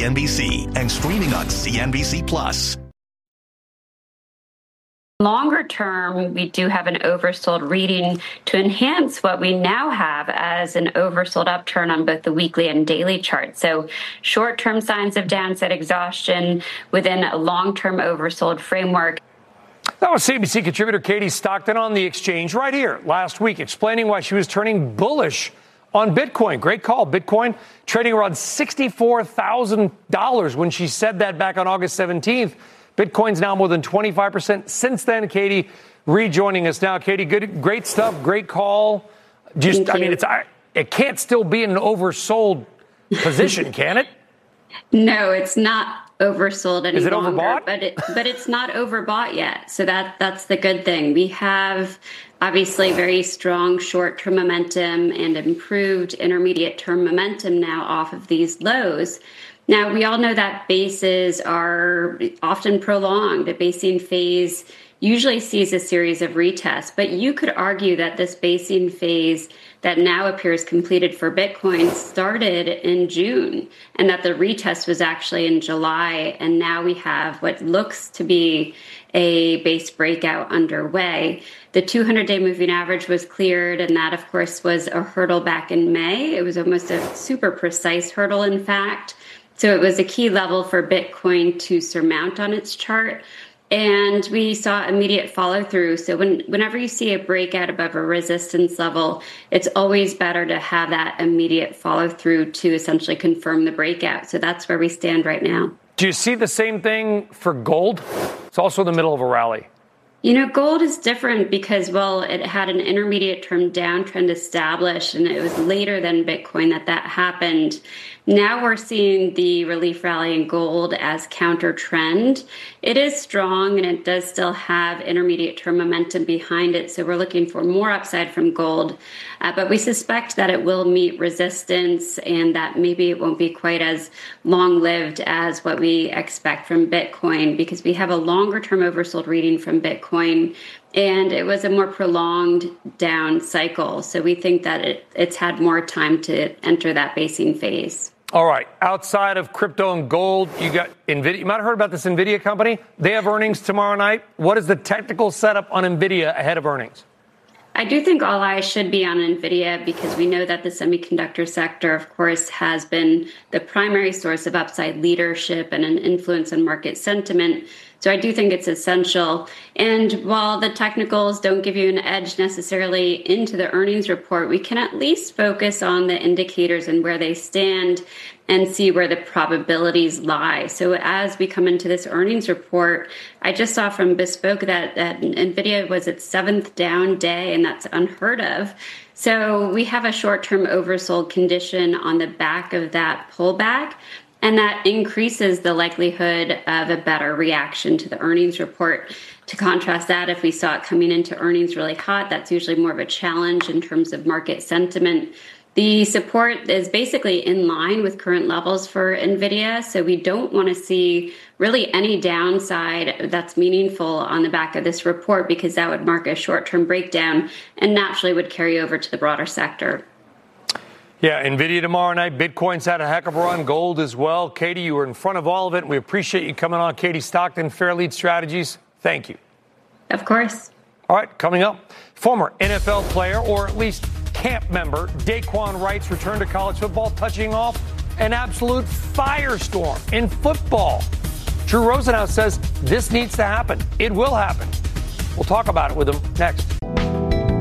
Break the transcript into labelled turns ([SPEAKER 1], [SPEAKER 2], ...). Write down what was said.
[SPEAKER 1] CNBC and streaming on CNBC Plus.
[SPEAKER 2] Longer term, we do have an oversold reading to enhance what we now have as an oversold upturn on both the weekly and daily chart. So short-term signs of downside exhaustion within a long-term oversold framework.
[SPEAKER 3] That was CNBC contributor Katie Stockton on the exchange right here last week, explaining why she was turning bullish on Bitcoin. Great call. Bitcoin trading around $64,000 when she said that back on August 17th. Bitcoin's now more than 25% since then. Katie rejoining us now. Katie, great stuff. Great call. It can't still be in an oversold position, can it?
[SPEAKER 2] No, it's not oversold any longer.
[SPEAKER 3] Is it overbought?
[SPEAKER 2] But it's not overbought yet. So that's the good thing. We have obviously very strong short-term momentum and improved intermediate-term momentum now off of these lows. Now, we all know that bases are often prolonged. A basing phase usually sees a series of retests, but you could argue that this basing phase that now appears completed for Bitcoin started in June, and that the retest was actually in July, and now we have what looks to be a base breakout underway. The 200-day moving average was cleared, and that, of course, was a hurdle back in May. It was almost a super precise hurdle, in fact. So it was a key level for Bitcoin to surmount on its chart. And we saw immediate follow through. So whenever you see a breakout above a resistance level, it's always better to have that immediate follow through to essentially confirm the breakout. So that's where we stand right now.
[SPEAKER 3] Do you see the same thing for gold? It's also in the middle of a rally.
[SPEAKER 2] You know, gold is different because, well, it had an intermediate term downtrend established, and it was later than Bitcoin that happened. Now we're seeing the relief rally in gold as counter trend. It is strong and it does still have intermediate term momentum behind it. So we're looking for more upside from gold, but we suspect that it will meet resistance and that maybe it won't be quite as long lived as what we expect from Bitcoin, because we have a longer term oversold reading from Bitcoin. And it was a more prolonged down cycle. So we think that it's had more time to enter that basing phase.
[SPEAKER 3] All right. Outside of crypto and gold, you got NVIDIA. You might have heard about this NVIDIA company. They have earnings tomorrow night. What is the technical setup on NVIDIA ahead of earnings?
[SPEAKER 2] I do think all eyes should be on NVIDIA because we know that the semiconductor sector, of course, has been the primary source of upside leadership and an influence on market sentiment. So I do think it's essential. And while the technicals don't give you an edge necessarily into the earnings report, we can at least focus on the indicators and where they stand and see where the probabilities lie. So as we come into this earnings report, I just saw from Bespoke that NVIDIA was its 7th down day, and that's unheard of. So we have a short-term oversold condition on the back of that pullback. And that increases the likelihood of a better reaction to the earnings report. To contrast that, if we saw it coming into earnings really hot, that's usually more of a challenge in terms of market sentiment. The support is basically in line with current levels for NVIDIA, so we don't want to see really any downside that's meaningful on the back of this report, because that would mark a short-term breakdown and naturally would carry over to the broader sector.
[SPEAKER 3] Yeah, NVIDIA tomorrow night. Bitcoin's had a heck of a run. Gold as well. Katie, you were in front of all of it. We appreciate you coming on. Katie Stockton, Fairlead Strategies. Thank you.
[SPEAKER 2] Of course.
[SPEAKER 3] All right, coming up, former NFL player, or at least camp member, Daquan Wright's return to college football, touching off an absolute firestorm in football. Drew Rosenhaus says this needs to happen. It will happen. We'll talk about it with him next.